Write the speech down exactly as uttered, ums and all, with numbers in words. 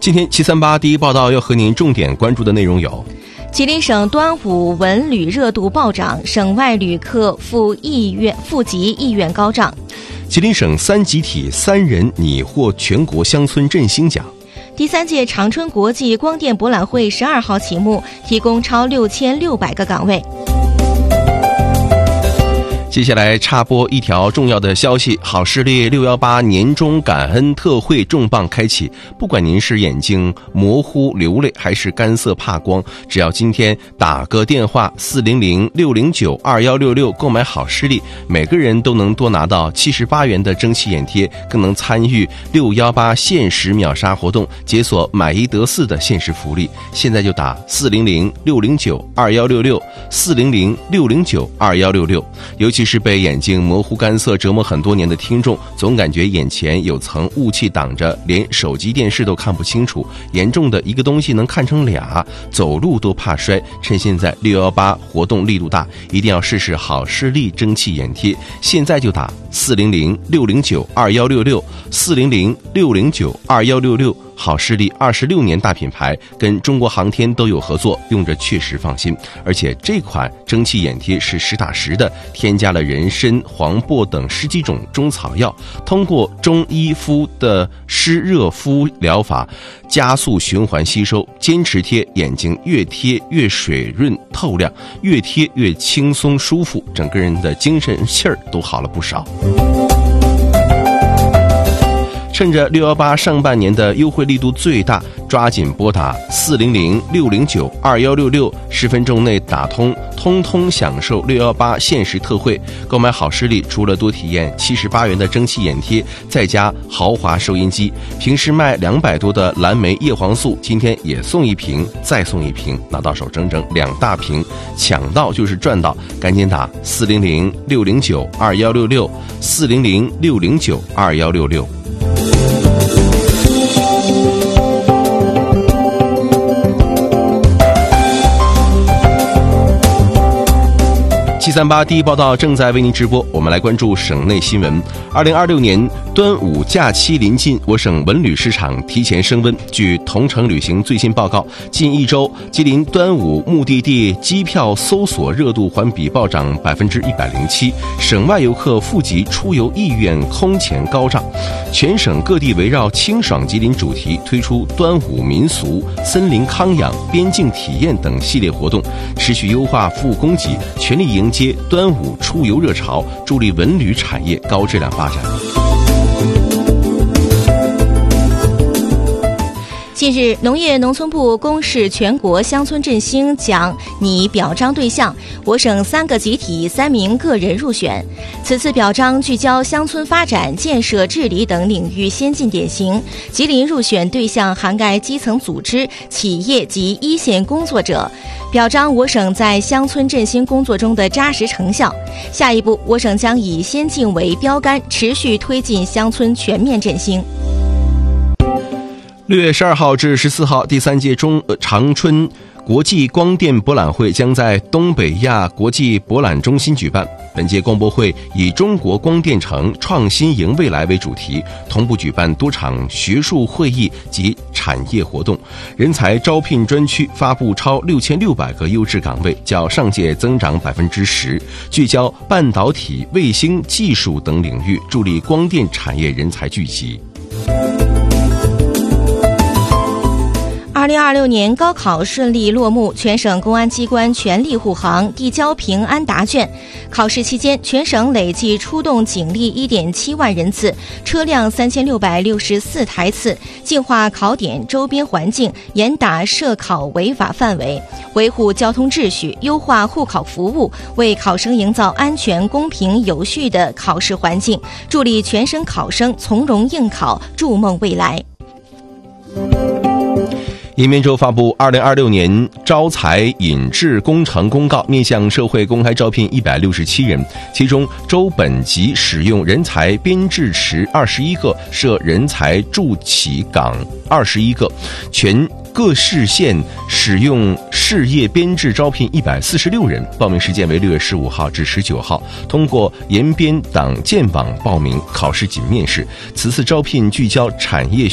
今天七三八第一报道要和您重点关注的内容有： 吉林省端午文旅热度暴涨，省外旅客赴意愿赴吉意愿高涨； 吉林省三集体三人拟获全国乡村振兴奖； 第三届长春国际光电博览会十二号启幕，提供超六千六百个岗位。 接下来插播一条重要的消息，好视力六一八年终感恩特惠重磅开启。不管您是眼睛模糊流泪还是干涩怕光，只要今天打个电话四零零六零九二一六六购买好视力，每个人都能多拿到七十八元的蒸汽眼贴，更能参与六一八限时秒杀活动，解锁买一得四的限时福利。现在就打四零零六零九二一六六四零零六零九二一六六。尤其是被眼睛模糊干涩折磨很多年的听众，总感觉眼前有层雾气挡着，连手机电视都看不清楚，严重的一个东西能看成俩，走路都怕摔。趁现在六一八活动力度大，一定要试试好视力蒸汽眼贴，现在就打四零零六零九二一六六四零零六零九二一六六。好视力二十六年大品牌，跟中国航天都有合作，用着确实放心。而且这款蒸汽眼贴是实打实的，添加了人参、黄柏等十几种中草药，通过中医敷的湿热敷疗法，加速循环吸收，坚持贴，眼睛越贴越水润透亮，越贴越轻松舒服，整个人的精神气儿都好了不少。趁着六一八上半年的优惠力度最大，抓紧拨打四零零六零九二一六六，十分钟内打通，通通享受六一八限时特惠。购买好视力，除了多体验七十八元的蒸汽眼贴，再加豪华收音机，平时卖两百多的蓝莓叶黄素，今天也送一瓶，再送一瓶，拿到手整整两大瓶，抢到就是赚到，赶紧打四零零六零九二一六六四零零六零九二一六六。七三八第一报道正在为您直播，我们来关注省内新闻。二零二六年端午假期临近，我省文旅市场提前升温。据同程旅行最新报告，近一周吉林端午目的地机票搜索热度环比暴涨百分之一百零七，省外游客赴吉出游意愿空前高涨。全省各地围绕清爽吉林主题推出端午民俗、森林康养、边境体验等系列活动，持续优化服务供给，全力迎接端午出游热潮，助力文旅产业高质量发展。 近日，农业农村部公示全国乡村振兴奖拟表彰对象，我省三个集体三名个人入选。此次表彰聚焦乡村发展、建设、治理等领域先进典型，吉林入选对象涵盖基层组织、企业及一线工作者，表彰我省在乡村振兴工作中的扎实成效。下一步，我省将以先进为标杆，持续推进乡村全面振兴。 六月十二号至十四号，第三届中长春国际光电博览会将在东北亚国际博览中心举办。本届光博会以中国光电城创新迎未来为主题，同步举办多场学术会议及产业活动，人才招聘专区发布超六千六百个优质岗位，较上届增长百分之十，聚焦半导体、卫星技术等领域，助力光电产业人才聚集。 二零二六年高考顺利落幕，全省公安机关全力护航，递交平安答卷。考试期间，全省累计出动警力 一点七万人次，车辆三千六百六十四台次，净化考点周边环境，严打涉考违法范围，维护交通秩序，优化护考服务，为考生营造安全、公平、有序的考试环境，助力全省考生从容应考，筑梦未来。 延边州发布二零二六年招才引智工程公告，面向社会公开招聘一百六十七人，其中州本级使用人才编制池二十一个，设人才助企岗二十一个，全各市县使用事业编制招聘一百四十六人，报名时间为六月十五号至十九号，通过延边党建网报名，考试仅面试。此次招聘聚焦产业